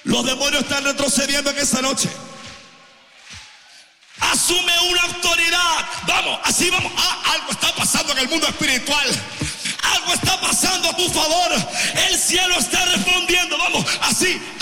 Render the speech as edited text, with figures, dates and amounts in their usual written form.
Los demonios están retrocediendo en esta noche. Asume una autoridad. Vamos, así vamos. Algo está pasando en el mundo espiritual. Algo está pasando a tu favor. El cielo está respondiendo. Vamos, así.